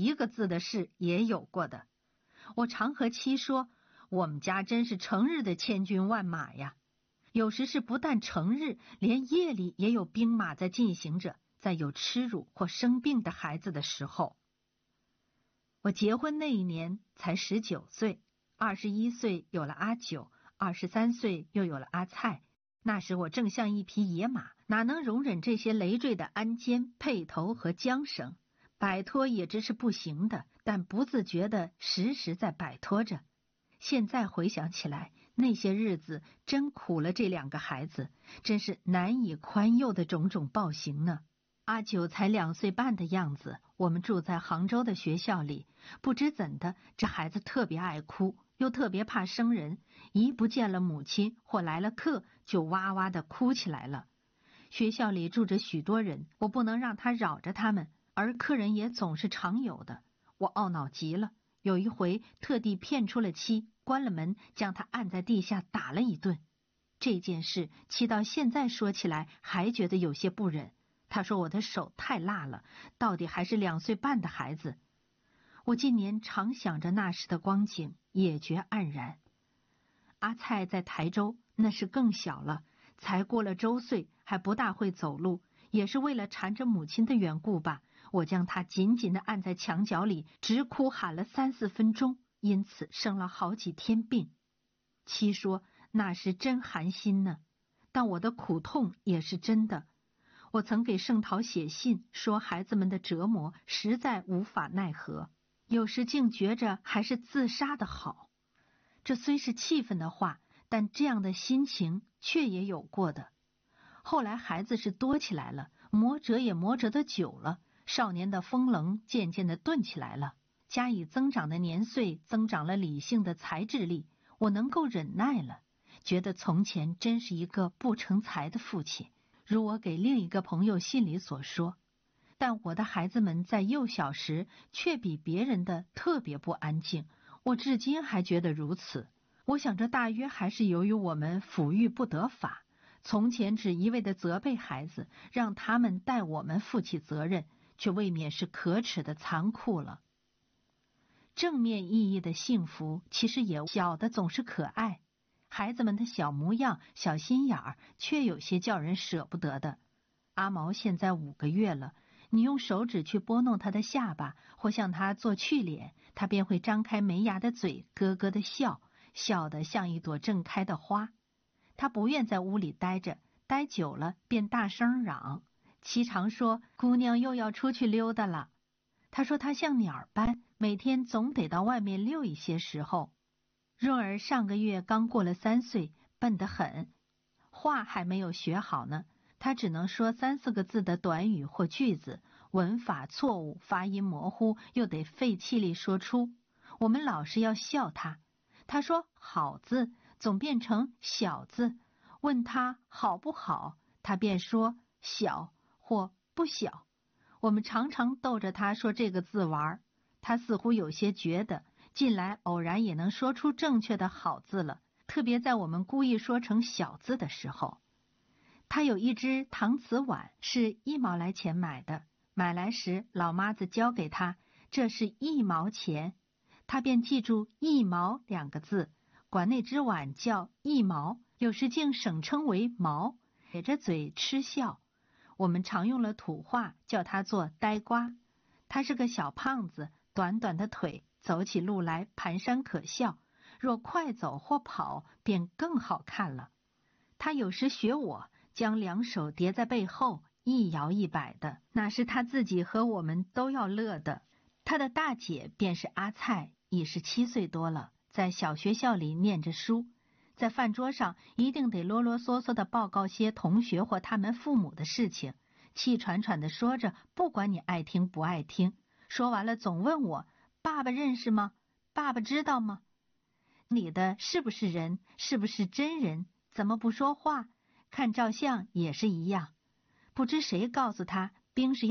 一个字的事也有过的。我常和妻说，我们家真是成日的千军万马呀。有时是不但成日，连夜里也有兵马在进行着，在有耻辱或生病的孩子的时候。我结婚那一年才19岁，21岁有了阿九，23岁又有了阿菜。那时我正像一匹野马，哪能容忍这些累赘的鞍肩、辔头和缰绳？摆脱也只是不行的，但不自觉的时时在摆脱着。现在回想起来，那些日子真苦了这2个孩子，真是难以宽宥的种种暴行呢。阿九才2岁半的样子，我们住在杭州的学校里，不知怎的，这孩子特别爱哭，又特别怕生人，一不见了母亲或来了客，就哇哇的哭起来了。学校里住着许多人，我不能让他扰着他们，而客人也总是常有的。我懊恼极了，有一回特地骗出了妻，关了门，将他按在地下打了一顿。这件事妻到现在说起来还觉得有些不忍。他说我的手太辣了，到底还是2岁半的孩子。我近年常想着那时的光景，也觉黯然。阿菜在台州，那是更小了，才过了周岁，还不大会走路，也是为了缠着母亲的缘故吧，我将他紧紧地按在墙角里，直哭喊了3、4分钟，因此生了好几天病。妻说那时真寒心呢，但我的苦痛也是真的。我曾给圣陶写信，说孩子们的折磨实在无法奈何，有时竟觉着还是自杀的好。这虽是气愤的话，但这样的心情却也有过的。后来孩子是多起来了，磨折也磨折的久了，少年的风棱渐渐的钝起来了，加以增长的年岁，增长了理性的才智力，我能够忍耐了，觉得从前真是一个不成才的父亲。如我给另一个朋友信里所说，但我的孩子们在幼小时却比别人的特别不安静，我至今还觉得如此。我想这大约还是由于我们抚育不得法，从前只一味的责备孩子，让他们代我们负起责任，却未免是可耻的残酷了。正面意义的幸福其实也小的总是可爱，孩子们的小模样、小心眼儿，却有些叫人舍不得的。阿毛现在5个月了，你用手指去拨弄他的下巴，或向他做去脸，他便会张开没牙的嘴，咯咯的笑，笑得像一朵正开的花。他不愿在屋里待着，待久了便大声嚷。妻常说姑娘又要出去溜达了。他说他像鸟般，每天总得到外面溜一些时候。润儿上个月刚过了3岁，笨得很，话还没有学好呢，他只能说3、4个字的短语或句子，文法错误，发音模糊，又得费气力说出。我们老是要笑他，他说好字总变成小字，问他好不好，他便说小或不小。我们常常逗着他说这个字玩，他似乎有些觉得近来偶然也能说出正确的好字了，特别在我们故意说成小字的时候。他有一只搪瓷碗，是1毛来钱买的，买来时老妈子教给他，这是1毛钱，他便记住1毛2个字，管那只碗叫1毛，有时竟省称为毛，咧着嘴嗤笑。我们常用了土话叫他做呆瓜。他是个小胖子，短短的腿，走起路来蹒跚可笑，若快走或跑便更好看了。他有时学我，将2手叠在背后，一摇一摆的，那是他自己和我们都要乐的。他的大姐便是阿菜，已是7岁多了，在小学校里念着书，在饭桌上一定得啰啰嗦嗦地报告些同学或他们父母的事情，气喘喘地说着，不管你爱听不爱听，说完了总问我，爸爸认识吗？爸爸知道吗？你的是不是人？是不是真人？怎么不说话？看照相也是一样。不知谁告诉他，兵是